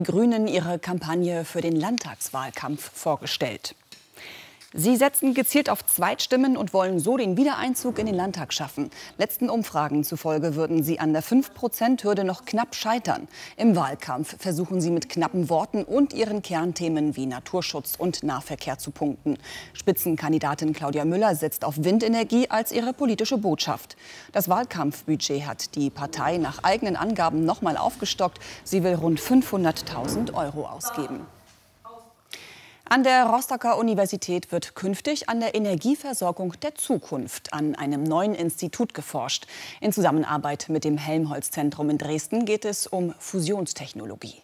Grünen ihre Kampagne für den Landtagswahlkampf vorgestellt. Sie setzen gezielt auf Zweitstimmen und wollen so den Wiedereinzug in den Landtag schaffen. Letzten Umfragen zufolge würden sie an der 5%-Hürde noch knapp scheitern. Im Wahlkampf versuchen sie mit knappen Worten und ihren Kernthemen wie Naturschutz und Nahverkehr zu punkten. Spitzenkandidatin Claudia Müller setzt auf Windenergie als ihre politische Botschaft. Das Wahlkampfbudget hat die Partei nach eigenen Angaben noch mal aufgestockt. Sie will rund 500.000 € ausgeben. An der Rostocker Universität wird künftig an der Energieversorgung der Zukunft an einem neuen Institut geforscht. In Zusammenarbeit mit dem Helmholtz-Zentrum in Dresden geht es um Fusionstechnologie.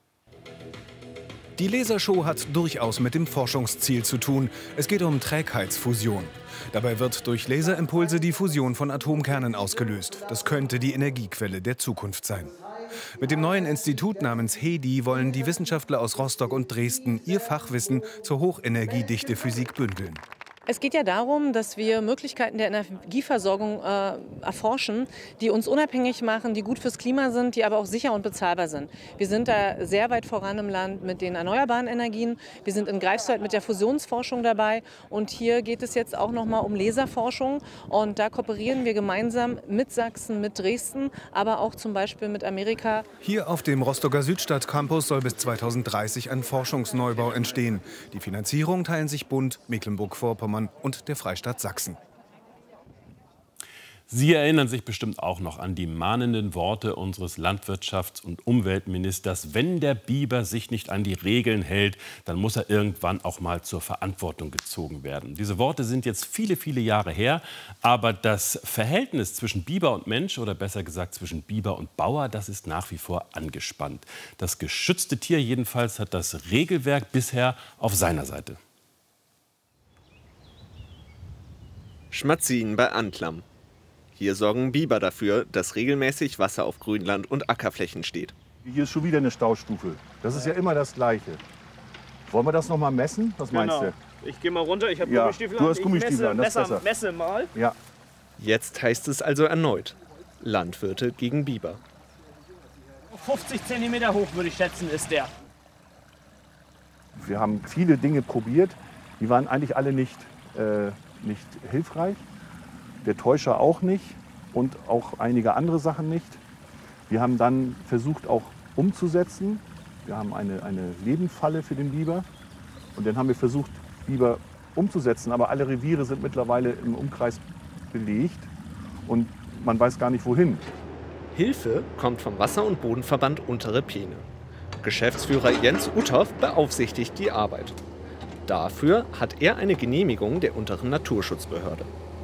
Die Lasershow hat durchaus mit dem Forschungsziel zu tun. Es geht um Trägheitsfusion. Dabei wird durch Laserimpulse die Fusion von Atomkernen ausgelöst. Das könnte die Energiequelle der Zukunft sein. Mit dem neuen Institut namens HEDI wollen die Wissenschaftler aus Rostock und Dresden ihr Fachwissen zur hochenergiedichte Physik bündeln. Es geht ja darum, dass wir Möglichkeiten der Energieversorgung erforschen, die uns unabhängig machen, die gut fürs Klima sind, die aber auch sicher und bezahlbar sind. Wir sind da sehr weit voran im Land mit den erneuerbaren Energien. Wir sind in Greifswald mit der Fusionsforschung dabei. Und hier geht es jetzt auch noch mal um Laserforschung. Und da kooperieren wir gemeinsam mit Sachsen, mit Dresden, aber auch zum Beispiel mit Amerika. Hier auf dem Rostocker Südstadt-Campus soll bis 2030 ein Forschungsneubau entstehen. Die Finanzierung teilen sich Bund, Mecklenburg-Vorpommern und der Freistaat Sachsen. Sie erinnern sich bestimmt auch noch an die mahnenden Worte unseres Landwirtschafts- und Umweltministers. Wenn der Biber sich nicht an die Regeln hält, dann muss er irgendwann auch mal zur Verantwortung gezogen werden. Diese Worte sind jetzt viele, viele Jahre her. Aber das Verhältnis zwischen Biber und Mensch, oder besser gesagt zwischen Biber und Bauer, das ist nach wie vor angespannt. Das geschützte Tier jedenfalls hat das Regelwerk bisher auf seiner Seite. Schmatzin bei Antlam. Hier sorgen Biber dafür, dass regelmäßig Wasser auf Grünland und Ackerflächen steht. Hier ist schon wieder eine Staustufe. Das ist ja immer das Gleiche. Wollen wir das noch mal messen? Was meinst du? Ich gehe mal runter, ich habe Gummistiefel an. Du hast Gummistiefel an, das ist besser. Messe mal. Ja. Jetzt heißt es also erneut: Landwirte gegen Biber. 50 cm hoch, würde ich schätzen, ist der. Wir haben viele Dinge probiert. Die waren eigentlich alle nicht hilfreich. Der Täuscher auch nicht und auch einige andere Sachen nicht. Wir haben dann versucht auch umzusetzen. Wir haben eine Lebendfalle für den Biber und dann haben wir versucht, Biber umzusetzen. Aber alle Reviere sind mittlerweile im Umkreis belegt und man weiß gar nicht wohin. Hilfe kommt vom Wasser- und Bodenverband Untere Peene. Geschäftsführer Jens Uthoff beaufsichtigt die Arbeit. Dafür hat er eine Genehmigung der Unteren Naturschutzbehörde.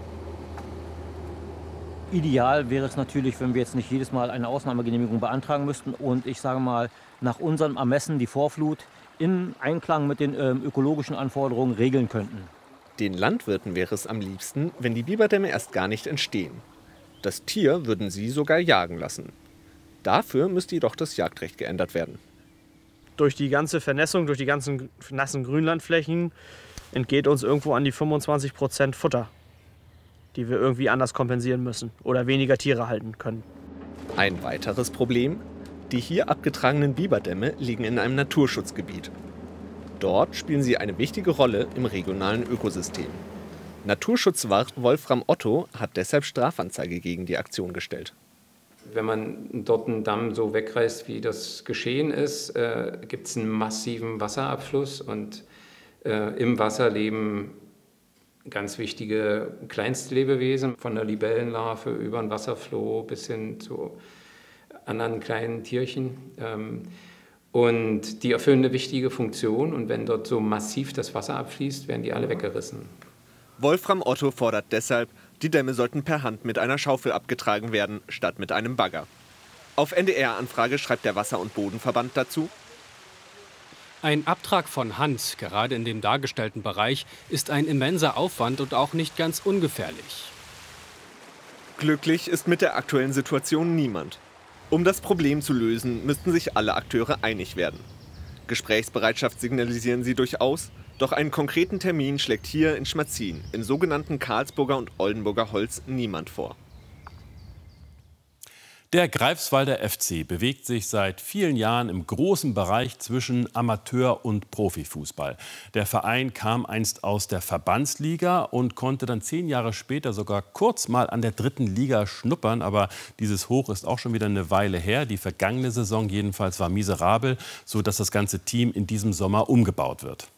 Ideal wäre es natürlich, wenn wir jetzt nicht jedes Mal eine Ausnahmegenehmigung beantragen müssten und ich sage mal, nach unserem Ermessen die Vorflut in Einklang mit den ökologischen Anforderungen regeln könnten. Den Landwirten wäre es am liebsten, wenn die Biberdämme erst gar nicht entstehen. Das Tier würden sie sogar jagen lassen. Dafür müsste jedoch das Jagdrecht geändert werden. Durch die ganze Vernässung, durch die ganzen nassen Grünlandflächen entgeht uns irgendwo an die 25% Futter, die wir irgendwie anders kompensieren müssen oder weniger Tiere halten können. Ein weiteres Problem: Die hier abgetragenen Biberdämme liegen in einem Naturschutzgebiet. Dort spielen sie eine wichtige Rolle im regionalen Ökosystem. Naturschutzwart Wolfram Otto hat deshalb Strafanzeige gegen die Aktion gestellt. Wenn man dort einen Damm so wegreißt, wie das geschehen ist, gibt es einen massiven Wasserabfluss und im Wasser leben ganz wichtige Kleinstlebewesen, von der Libellenlarve über den Wasserfloh bis hin zu anderen kleinen Tierchen. Und die erfüllen eine wichtige Funktion und wenn dort so massiv das Wasser abfließt, werden die alle weggerissen. Wolfram Otto fordert deshalb, die Dämme sollten per Hand mit einer Schaufel abgetragen werden, statt mit einem Bagger. Auf NDR-Anfrage schreibt der Wasser- und Bodenverband dazu: Ein Abtrag von Hand, gerade in dem dargestellten Bereich, ist ein immenser Aufwand und auch nicht ganz ungefährlich. Glücklich ist mit der aktuellen Situation niemand. Um das Problem zu lösen, müssten sich alle Akteure einig werden. Gesprächsbereitschaft signalisieren sie durchaus, doch einen konkreten Termin schlägt hier in Schmatzin, im sogenannten Karlsburger und Oldenburger Holz, niemand vor. Der Greifswalder FC bewegt sich seit vielen Jahren im großen Bereich zwischen Amateur- und Profifußball. Der Verein kam einst aus der Verbandsliga und konnte dann 10 Jahre später sogar kurz mal an der 3. Liga schnuppern. Aber dieses Hoch ist auch schon wieder eine Weile her. Die vergangene Saison jedenfalls war miserabel, sodass das ganze Team in diesem Sommer umgebaut wird.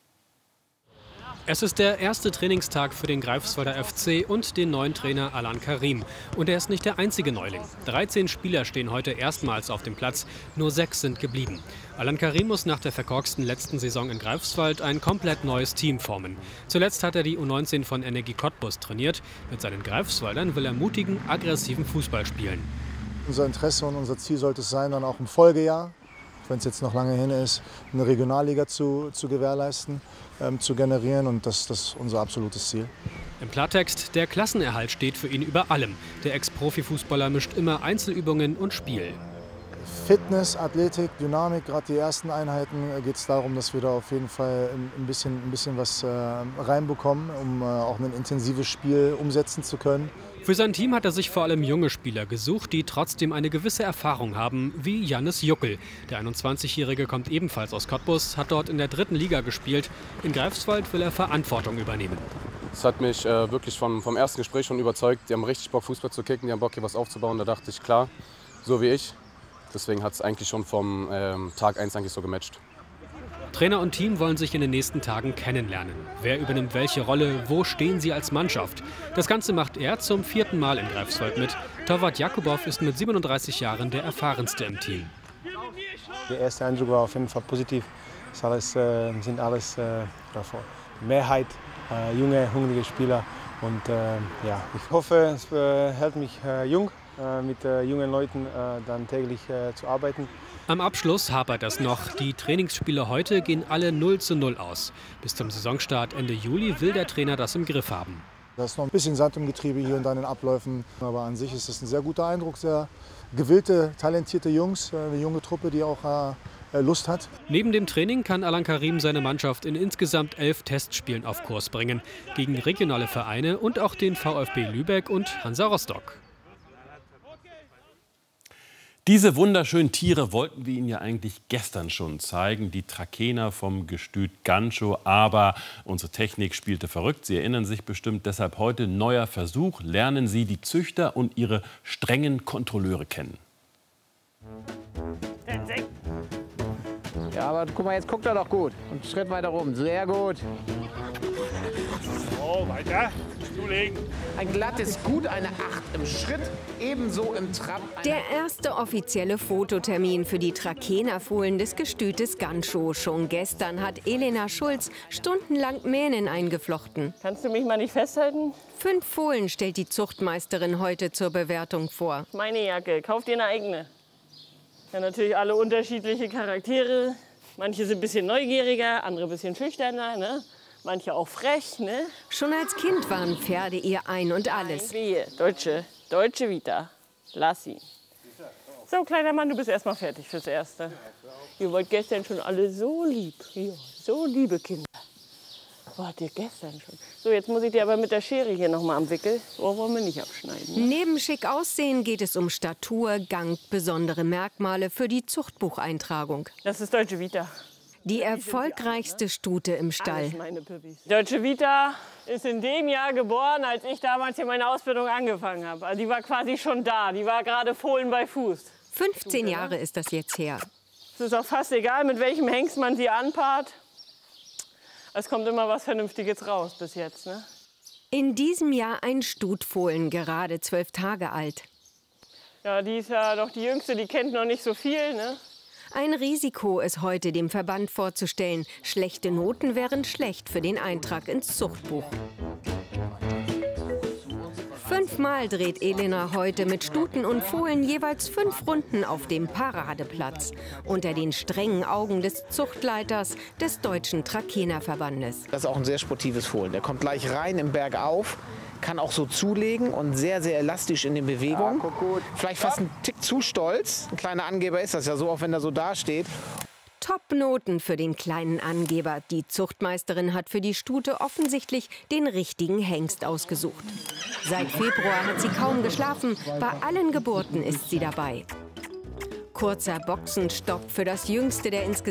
Es ist der erste Trainingstag für den Greifswalder FC und den neuen Trainer Alan Karim. Und er ist nicht der einzige Neuling. 13 Spieler stehen heute erstmals auf dem Platz, nur 6 sind geblieben. Alan Karim muss nach der verkorksten letzten Saison in Greifswald ein komplett neues Team formen. Zuletzt hat er die U19 von Energie Cottbus trainiert. Mit seinen Greifswaldern will er mutigen, aggressiven Fußball spielen. Unser Interesse und unser Ziel sollte es sein, dann auch im Folgejahr, wenn es jetzt noch lange hin ist, eine Regionalliga zu gewährleisten, zu generieren, und das ist unser absolutes Ziel. Im Klartext, der Klassenerhalt steht für ihn über allem. Der Ex-Profifußballer mischt immer Einzelübungen und Spiel. Fitness, Athletik, Dynamik, gerade die ersten Einheiten geht es darum, dass wir da auf jeden Fall ein bisschen was reinbekommen, um auch ein intensives Spiel umsetzen zu können. Für sein Team hat er sich vor allem junge Spieler gesucht, die trotzdem eine gewisse Erfahrung haben, wie Jannis Juckel. Der 21-Jährige kommt ebenfalls aus Cottbus, hat dort in der 3. Liga gespielt. In Greifswald will er Verantwortung übernehmen. Das hat mich wirklich vom ersten Gespräch schon überzeugt. Die haben richtig Bock, Fußball zu kicken, die haben Bock, hier was aufzubauen. Da dachte ich, klar, so wie ich. Deswegen hat es eigentlich schon vom Tag 1 eigentlich so gematcht. Trainer und Team wollen sich in den nächsten Tagen kennenlernen. Wer übernimmt welche Rolle, wo stehen sie als Mannschaft? Das Ganze macht er zum 4. Mal in Greifswald mit. Torwart Jakubow ist mit 37 Jahren der erfahrenste im Team. Der erste Eindruck war auf jeden Fall positiv. Das sind alles Mehrheit junge, hungrige Spieler. Und ja, ich hoffe, es hält mich jung, mit jungen Leuten dann täglich zu arbeiten. Am Abschluss hapert es noch. Die Trainingsspiele heute gehen alle 0:0 aus. Bis zum Saisonstart Ende Juli will der Trainer das im Griff haben. Da ist noch ein bisschen Sand im Getriebe hier und da in den Abläufen. Aber an sich ist es ein sehr guter Eindruck. Sehr gewillte, talentierte Jungs, eine junge Truppe, die auch Lust hat. Neben dem Training kann Alan Karim seine Mannschaft in insgesamt 11 Testspielen auf Kurs bringen. Gegen regionale Vereine und auch den VfB Lübeck und Hansa Rostock. Diese wunderschönen Tiere wollten wir Ihnen ja eigentlich gestern schon zeigen. Die Trakehner vom Gestüt Ganschow. Aber unsere Technik spielte verrückt. Sie erinnern sich bestimmt. Deshalb heute neuer Versuch. Lernen Sie die Züchter und ihre strengen Kontrolleure kennen. Ja, aber guck mal, jetzt guckt er doch gut. Und einen Schritt weiter rum. Sehr gut. So, weiter. Zulegen. Ein Glatt ist gut, eine 8 im Schritt, ebenso im Trab. Der erste offizielle Fototermin für die Trakehner-Fohlen des Gestütes Ganschow. Schon gestern hat Elena Schulz stundenlang Mähnen eingeflochten. Kannst du mich mal nicht festhalten? 5 Fohlen stellt die Zuchtmeisterin heute zur Bewertung vor. Meine Jacke, kauf dir eine eigene. Ja, natürlich alle unterschiedliche Charaktere. Manche sind ein bisschen neugieriger, andere ein bisschen schüchterner, ne? Manche auch frech, ne? Schon als Kind waren Pferde ihr Ein und Alles. Wehe, deutsche Vita. Lass ihn. So, kleiner Mann, du bist erst mal fertig fürs Erste. Ihr wollt gestern schon alle so lieb. Ja, so liebe Kinder. Wart ihr gestern schon. So, jetzt muss ich dir aber mit der Schere hier noch mal am Wickel. Ohr wollen wir nicht abschneiden. Ne? Neben schick aussehen geht es um Statur, Gang, besondere Merkmale für die Zuchtbucheintragung. Das ist deutsche Vita. Die erfolgreichste Stute im Stall. Deutsche Vita ist in dem Jahr geboren, als ich damals hier meine Ausbildung angefangen habe. Also die war quasi schon da. Die war gerade Fohlen bei Fuß. 15 Jahre ist das jetzt her. Es ist auch fast egal, mit welchem Hengst man sie anpaart. Es kommt immer was Vernünftiges raus bis jetzt. Ne? In diesem Jahr ein Stutfohlen, gerade 12 Tage alt. Ja, die ist ja doch die Jüngste, die kennt noch nicht so viel. Ne? Ein Risiko ist heute dem Verband vorzustellen. Schlechte Noten wären schlecht für den Eintrag ins Zuchtbuch. 5-mal dreht Elena heute mit Stuten und Fohlen jeweils 5 Runden auf dem Paradeplatz. Unter den strengen Augen des Zuchtleiters des Deutschen Trakehner-Verbandes. Das ist auch ein sehr sportives Fohlen. Der kommt gleich rein im Berg auf, kann auch so zulegen und sehr, sehr elastisch in den Bewegungen. Ja, vielleicht fast ein Tick zu stolz. Ein kleiner Angeber ist das ja so, auch wenn er so dasteht. Top-Noten für den kleinen Angeber. Die Zuchtmeisterin hat für die Stute offensichtlich den richtigen Hengst ausgesucht. Seit Februar hat sie kaum geschlafen. Bei allen Geburten ist sie dabei. Kurzer Boxenstopp für das jüngste der insgesamt